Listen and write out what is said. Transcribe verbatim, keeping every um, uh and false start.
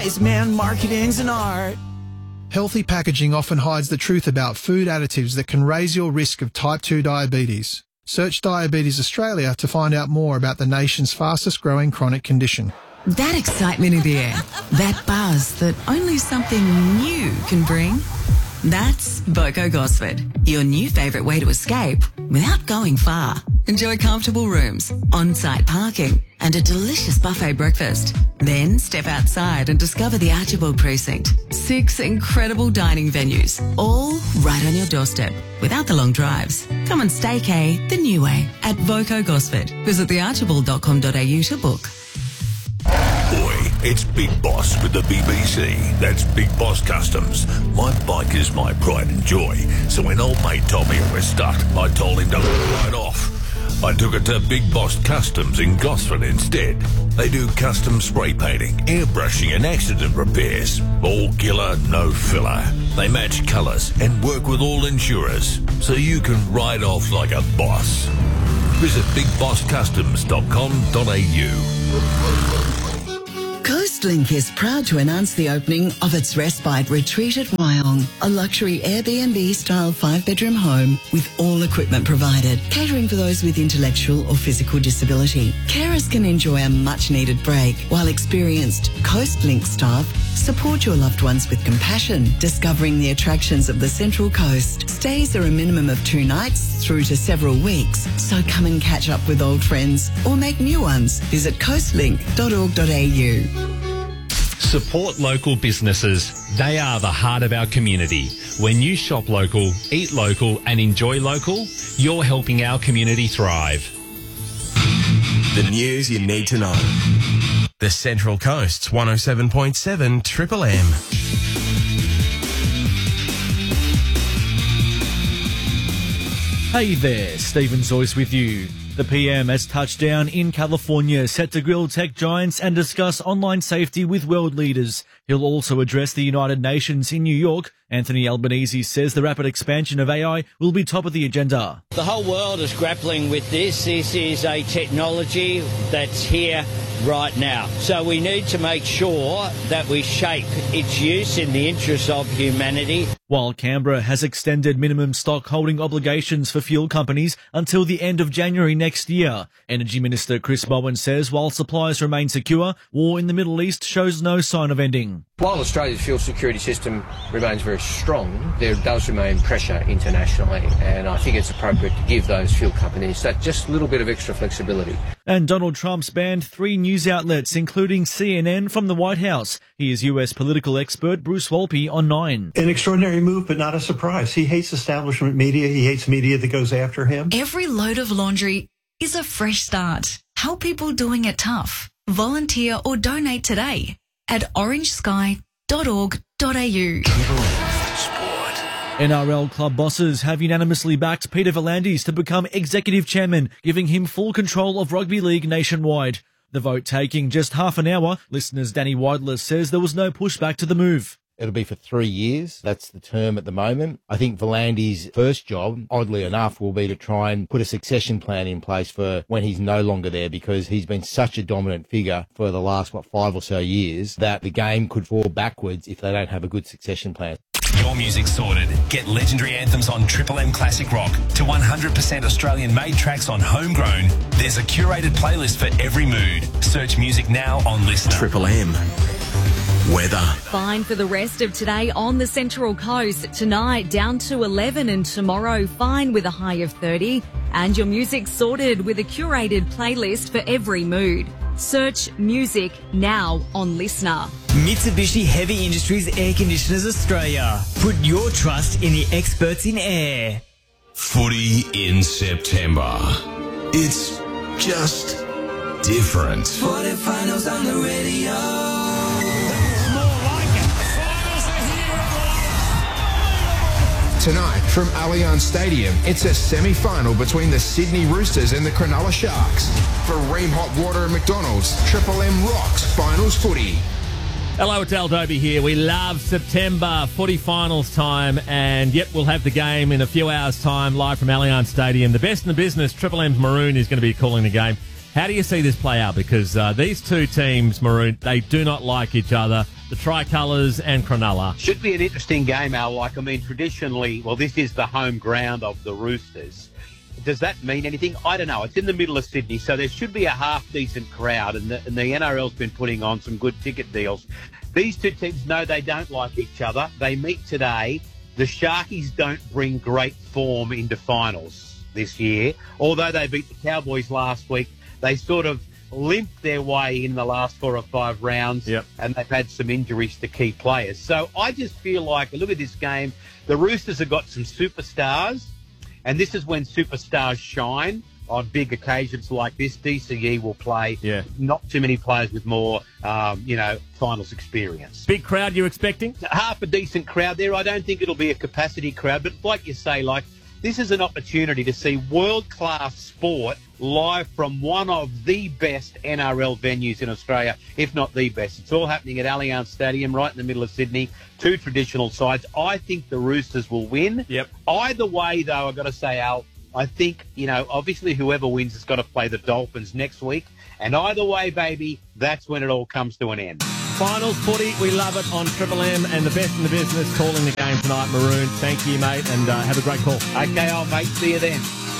Wise man, marketing's an art. Healthy packaging often hides the truth about food additives that can raise your risk of type two diabetes. Search Diabetes Australia to find out more about the nation's fastest growing chronic condition. That excitement in the air, that buzz that only something new can bring. That's Voco Gosford, your new favourite way to escape without going far. Enjoy comfortable rooms, on-site parking and a delicious buffet breakfast. Then step outside and discover the Archibald Precinct. Six incredible dining venues, all right on your doorstep without the long drives. Come and staycay the new way at Voco Gosford. Visit the archibald dot com dot a u to book. Boy, it's Big Boss with the B B C. That's Big Boss Customs. My bike is my pride and joy. So when old mate told me it was stuck, I told him to ride off. I took it to Big Boss Customs in Gosford instead. They do custom spray painting, airbrushing and accident repairs. All killer, no filler. They match colours and work with all insurers. So you can ride off like a boss. Visit big boss customs dot com dot a u. Coastlink is proud to announce the opening of its Respite Retreat at Wyong, a luxury Airbnb-style five-bedroom home with all equipment provided, catering for those with intellectual or physical disability. Carers can enjoy a much-needed break, while experienced Coastlink staff support your loved ones with compassion, discovering the attractions of the Central Coast. Stays are a minimum of two nights through to several weeks, so come and catch up with old friends or make new ones. Visit coastlink dot org dot a u. Support local businesses. They are the heart of our community. When you shop local, eat local and enjoy local, you're helping our community thrive. The news you need to know. The Central Coast's one oh seven point seven Triple M. Hey there, Stephen Zoyce with you. The P M has touched down in California, set to grill tech giants and discuss online safety with world leaders. He'll also address the United Nations in New York. Anthony Albanese says the rapid expansion of A I will be top of the agenda. The whole world is grappling with this. This is a technology that's here right now. So we need to make sure that we shape its use in the interest of humanity. While Canberra has extended minimum stock holding obligations for fuel companies until the end of January next year, Energy Minister Chris Bowen says while supplies remain secure, war in the Middle East shows no sign of ending. While Australia's fuel security system remains very strong, there does remain pressure internationally, and I think it's appropriate to give those fuel companies that just little bit of extra flexibility. And Donald Trump's banned three news outlets, including C N N, from the White House. He is U S political expert Bruce Wolpe on Nine. An extraordinary move, but not a surprise. He hates establishment media. He hates media that goes after him. Every load of laundry is a fresh start. Help people doing it tough. Volunteer or donate today at orange sky dot org dot a u. N R L club bosses have unanimously backed Peter V'landys to become executive chairman, giving him full control of rugby league nationwide. The vote taking just half an hour, listeners Danny Weidler says there was no pushback to the move. It'll be for three years. That's the term at the moment. I think V'landys' first job, oddly enough, will be to try and put a succession plan in place for when he's no longer there, because he's been such a dominant figure for the last, what, five or so years that the game could fall backwards if they don't have a good succession plan. Your music sorted. Get legendary anthems on Triple M Classic Rock to one hundred percent Australian-made tracks on Homegrown. There's a curated playlist for every mood. Search music now on Listener. Triple M. Weather. Fine for the rest of today on the Central Coast. Tonight down to eleven and tomorrow fine with a high of thirty. And your music sorted with a curated playlist for every mood. Search music now on Listener. Mitsubishi Heavy Industries Air Conditioners Australia. Put your trust in the experts in air. Footy in September. It's just different. Footy finals on the radio. Tonight from Allianz Stadium, it's a semi-final between the Sydney Roosters and the Cronulla Sharks. For Ream Hot Water and McDonald's, Triple M rocks finals footy. Hello, it's Al Dobie here. We love September footy finals time, and yep, we'll have the game in a few hours' time live from Allianz Stadium. The best in the business, Triple M's Maroon, is going to be calling the game. How do you see this play out? Because uh, these two teams, Maroon, they do not like each other. the Tricolours and Cronulla. Should be an interesting game, Al. Like, I mean, traditionally, well, this is the home ground of the Roosters. Does that mean anything? I don't know. It's in the middle of Sydney, so there should be a half-decent crowd, and the, and the N R L's been putting on some good ticket deals. These two teams know they don't like each other. They meet today. The Sharkies don't bring great form into finals this year. Although they beat the Cowboys last week, they sort of limped their way in the last four or five rounds, yep. and they've had some injuries to key players. So I just feel like, look at this game, the Roosters have got some superstars, and this is when superstars shine on big occasions like this. D C E will play. Yeah. Not too many players with more, um, you know, finals experience. Big crowd you're expecting? Half a decent crowd there. I don't think it'll be a capacity crowd, but like you say, like, this is an opportunity to see world-class sport live from one of the best N R L venues in Australia, if not the best. It's all happening at Allianz Stadium, right in the middle of Sydney. Two traditional sides. I think the Roosters will win. Yep. Either way, though, I've got to say, Al, I think, you know, obviously whoever wins has got to play the Dolphins next week. And either way, baby, that's when it all comes to an end. Finals footy, we love it on Triple M, and the best in the business calling the game tonight, Maroon. Thank you, mate, and uh, have a great call. Okay, old mate. See you then.